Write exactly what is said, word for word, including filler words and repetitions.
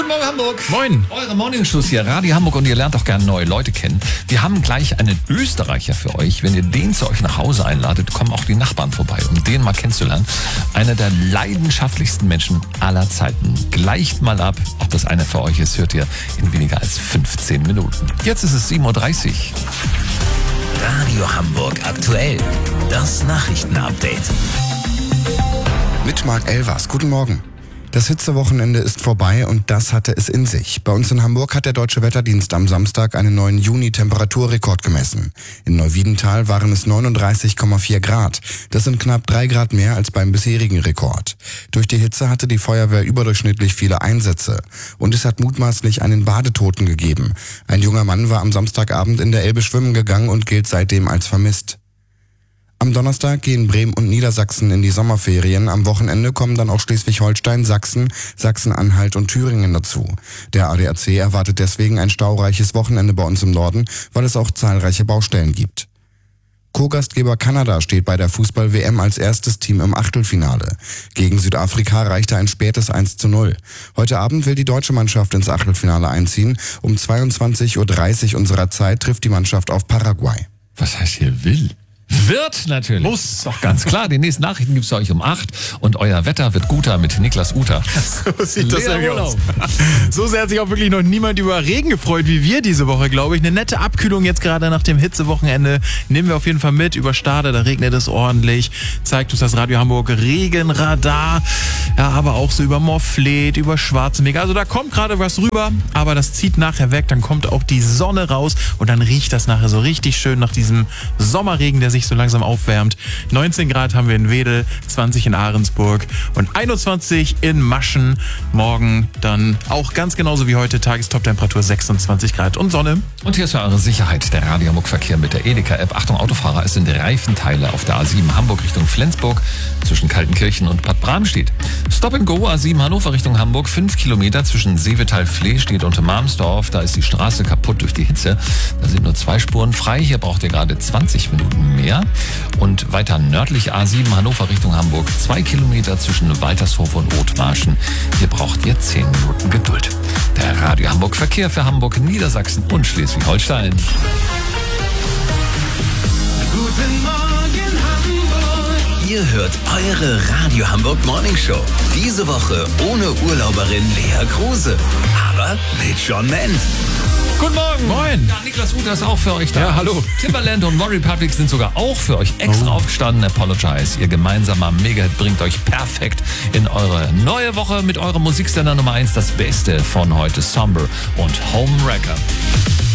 Guten Morgen, Hamburg. Moin. Eure Morningshows hier, Radio Hamburg, und ihr lernt auch gerne neue Leute kennen. Wir haben gleich einen Österreicher für euch. Wenn ihr den zu euch nach Hause einladet, kommen auch die Nachbarn vorbei, um den mal kennenzulernen. Einer der leidenschaftlichsten Menschen aller Zeiten. Gleicht mal ab, ob das einer für euch ist, hört ihr in weniger als fünfzehn Minuten. Jetzt ist es sieben Uhr dreißig. Radio Hamburg aktuell. Das Nachrichtenupdate. Mit Marc Elvers. Guten Morgen. Das Hitzewochenende ist vorbei und das hatte es in sich. Bei uns in Hamburg hat der Deutsche Wetterdienst am Samstag einen neuen Juni-Temperaturrekord gemessen. In Neuwiedental waren es neununddreißig Komma vier Grad. Das sind knapp drei Grad mehr als beim bisherigen Rekord. Durch die Hitze hatte die Feuerwehr überdurchschnittlich viele Einsätze. Und es hat mutmaßlich einen Badetoten gegeben. Ein junger Mann war am Samstagabend in der Elbe schwimmen gegangen und gilt seitdem als vermisst. Am Donnerstag gehen Bremen und Niedersachsen in die Sommerferien. Am Wochenende kommen dann auch Schleswig-Holstein, Sachsen, Sachsen-Anhalt und Thüringen dazu. Der A D A C erwartet deswegen ein staureiches Wochenende bei uns im Norden, weil es auch zahlreiche Baustellen gibt. Co-Gastgeber Kanada steht bei der Fußball-W M als erstes Team im Achtelfinale. Gegen Südafrika reichte ein spätes eins zu null. Heute Abend will die deutsche Mannschaft ins Achtelfinale einziehen. Um zweiundzwanzig Uhr dreißig unserer Zeit trifft die Mannschaft auf Paraguay. Was heißt hier will? Wird natürlich. Muss. Doch ganz klar. Die nächsten Nachrichten gibt's für euch um acht und euer Wetter wird guter mit Niklas Uter. So sieht das Leer nämlich aus. Urlaub. So sehr hat sich auch wirklich noch niemand über Regen gefreut wie wir diese Woche, glaube ich. Eine nette Abkühlung jetzt gerade nach dem Hitzewochenende nehmen wir auf jeden Fall mit. Über Stade, da regnet es ordentlich. Zeigt uns das Radio Hamburg Regenradar. Ja, aber auch so über Morfleet, über Schwarzenegger. Also da kommt gerade was rüber, aber das zieht nachher weg. Dann kommt auch die Sonne raus und dann riecht das nachher so richtig schön nach diesem Sommerregen, der sich so langsam aufwärmt. neunzehn Grad haben wir in Wedel, zwanzig in Ahrensburg und einundzwanzig in Maschen. Morgen dann auch ganz genauso wie heute Tagestop-Temperatur sechsundzwanzig Grad und Sonne. Und hier ist für eure Sicherheit der Radio Hamburg Verkehr mit der Edeka-App. Achtung Autofahrer, es sind Reifenteile auf der A sieben Hamburg Richtung Flensburg zwischen Kaltenkirchen und Bad Bramstedt. Stop and Go A sieben Hannover Richtung Hamburg, fünf Kilometer zwischen Seevetal-Fleestedt und Marmsdorf. Da ist die Straße kaputt durch die Hitze. Da sind nur zwei Spuren frei. Hier braucht ihr gerade zwanzig Minuten mehr. Und weiter nördlich A sieben Hannover Richtung Hamburg, zwei Kilometer zwischen Waltershof und Othmarschen. Hier braucht ihr zehn Minuten Geduld. Der Radio Hamburg Verkehr für Hamburg, Niedersachsen und Schleswig-Holstein. Guten Morgen Hamburg. Ihr hört eure Radio Hamburg Morning Show. Diese Woche ohne Urlauberin Lea Kruse, aber mit John Ment. Guten Morgen. Moin. Ja, Niklas Uter ist auch für euch da. Ja, hallo. Timbaland und One Republic sind sogar auch für euch extra Oh. aufgestanden. Apologize. Ihr gemeinsamer Mega-Hit bringt euch perfekt in eure neue Woche mit eurem Musiksender Nummer eins. Das Beste von heute, Somber und Homewrecker.